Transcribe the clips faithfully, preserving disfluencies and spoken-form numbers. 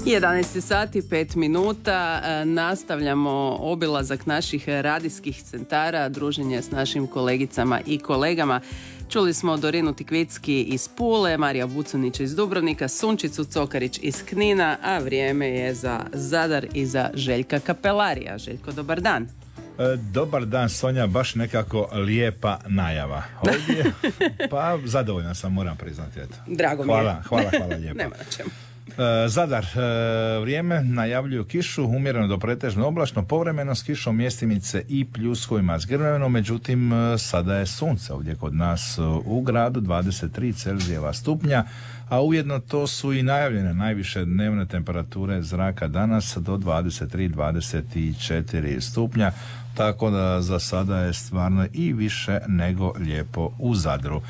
jedanaest sati pet minuta, nastavljamo obilazak naših radijskih centara, druženje s našim kolegicama i kolegama. Čuli smo Dorinu Tikvicki iz Pule, Marija Vucunić iz Dubrovnika, Sunčicu Cokarić iz Knina, a vrijeme je za Zadar i za Željka Kapelarija. Željko, dobar dan. E, dobar dan, Sonja, baš nekako lijepa najava. Ovdje, pa zadovoljan sam, moram priznati. Eto. Drago mi je. Hvala, hvala, hvala lijepo. Nema na čemu. Zadar, vrijeme najavljuju kišu, umjereno do pretežno oblačno, povremeno s kišom, mjestimice i pljuskovima s grmenom, međutim sada je sunce ovdje kod nas u gradu, dvadeset tri Celzijeva stupnja, a ujedno to su i najavljene najviše dnevne temperature zraka danas do dvadeset tri do dvadeset četiri stupnja, tako da za sada je stvarno i više nego lijepo u Zadru.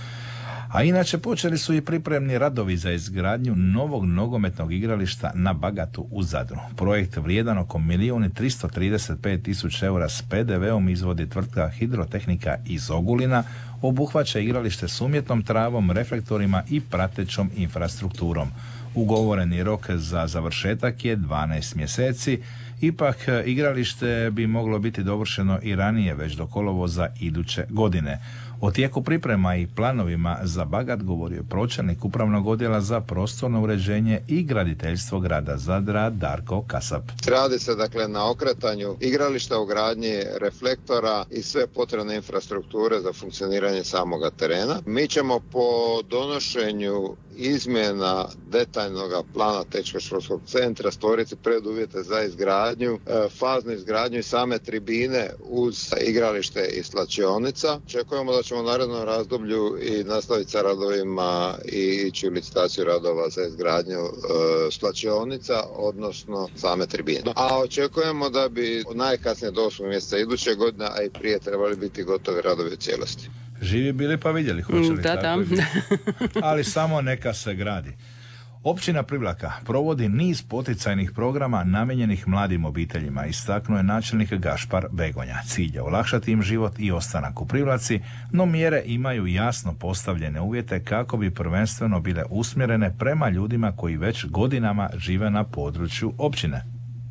A inače počeli su i pripremni radovi za izgradnju novog nogometnog igrališta na Bagatu u Zadru. Projekt vrijedan oko milijun i tristo trideset pet tisuća eura s pe de veom izvodi tvrtka Hidrotehnika iz Ogulina, obuhvaća igralište s umjetnom travom, reflektorima i pratećom infrastrukturom. Ugovoreni rok za završetak je dvanaest mjeseci, ipak igralište bi moglo biti dovršeno i ranije, već do kolovoza iduće godine. O tijeku priprema i planovima za Bagat govorio pročelnik upravnog odjela za prostorno uređenje i graditeljstvo grada Zadra Darko Kasap. Radi se dakle na okretanju igrališta, ugradnji reflektora i sve potrebne infrastrukture za funkcioniranje samoga terena. Mi ćemo po donošenju izmjena detaljnog plana tehničkog športskog centra stvoriti preduvjete za izgradnju, faznu izgradnju i same tribine uz igralište i slačionica. Očekujemo da ćemo u narednom razdoblju i nastaviti sa radovima i ići u licitaciju radova za izgradnju e, slačionica, odnosno same tribine. A očekujemo da bi najkasnije do osmog mjeseca iduće godine, a i prije trebali biti gotovi radovi u cijelosti. Živi bili pa vidjeli, hoće li da, tako da. Ali samo neka se gradi. Općina Privlaka provodi niz poticajnih programa namijenjenih mladim obiteljima, istaknuo je načelnik Gašpar Begonja. Cilj je olakšati im život i ostanak u Privlaci, no mjere imaju jasno postavljene uvjete kako bi prvenstveno bile usmjerene prema ljudima koji već godinama žive na području općine.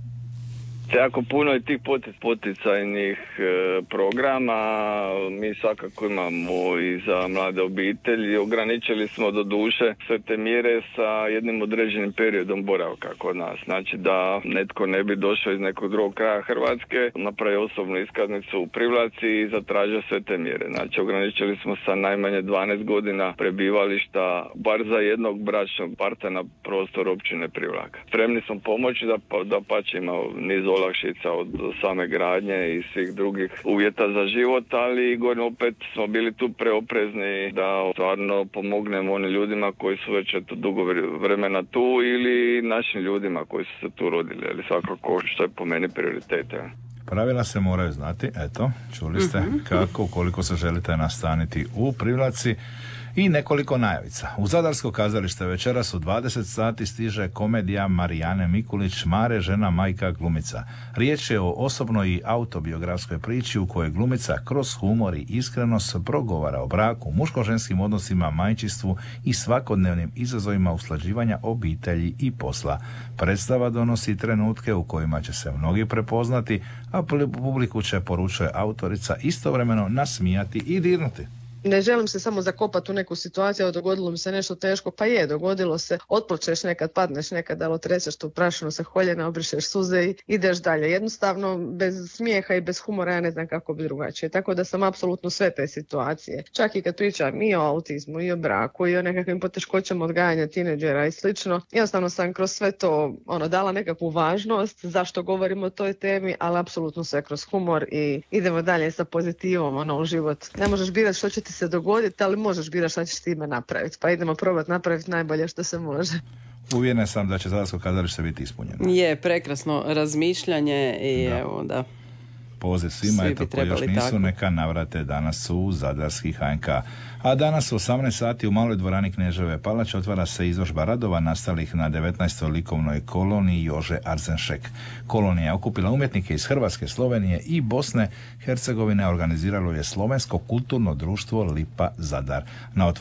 Jako puno je tih poticajnih e, programa, mi svakako imamo i za mlade obitelji. Ograničili smo do duše sve te mjere sa jednim određenim periodom boravka kod nas. Znači da netko ne bi došao iz nekog drugog kraja Hrvatske, napravio osobnu iskaznicu u Privlaci i zatražio sve te mjere. Znači ograničili smo sa najmanje dvanaest godina prebivališta, bar za jednog bračnog parta na prostor općine Privlaka. Spremni smo pomoći da, da pače ima niz olakšica od same gradnje i svih drugih uvjeta za život, ali govorim opet smo bili tu preoprezni da stvarno pomognemo onim ljudima koji su već eto dugo vremena tu ili našim ljudima koji su se tu rodili, ali svakako što je po meni prioritet. Pravila se moraju znati, eto, čuli ste mm-hmm. kako, ukoliko se želite nastaniti u Privlaci. I nekoliko najavica. U Zadarsko kazalište večeras u dvadeset sati stiže komedija Marijane Mikulić Mare, žena, majka, glumica. Riječ je o osobnoj i autobiografskoj priči u kojoj glumica kroz humor i iskrenost progovara o braku, muško-ženskim odnosima, majčinstvu i svakodnevnim izazovima usklađivanja obitelji i posla. Predstava donosi trenutke u kojima će se mnogi prepoznati, a publiku će, poručuje autorica, istovremeno nasmijati i dirnuti. Ne želim se samo zakopati u neku situaciju, dogodilo mi se nešto teško, pa je, dogodilo se, otplačeš nekad, padneš nekad, ali otreseš tu prašinu sa koljena, obrišeš suze i ideš dalje. Jednostavno, bez smijeha i bez humora ja ne znam kako bi drugačije. Tako da sam apsolutno sve te situacije. Čak i kad pričam i o autizmu, i o braku, i o nekakvim poteškoćama odgajanja tineđera i slično, jednostavno sam kroz sve to ono, dala nekakvu važnost, zašto govorimo o toj temi, ali apsolutno sve kroz humor i idemo dalje sa pozitivom ono, u život. Ne možeš birati što će ti se dogoditi, ali možeš birati šta ćeš time napraviti. Pa idemo probati napraviti najbolje što se može. Uvjeren sam da će Zadarsko kazalište biti ispunjeno. Je, prekrasno razmišljanje i da. evo da. Poziv svima, Svi eto koji još nisu, tako. Neka navrate danas u Zadarski H N K. A danas u osamnaest sati u maloj dvorani Kneževe palače otvara se izložba radova nastalih na devetnaestoj likovnoj koloniji Jože Arzenšek. Kolonija je okupila umjetnike iz Hrvatske, Slovenije i Bosne Hercegovine, organiziralo je Slovensko kulturno društvo Lipa Zadar. Na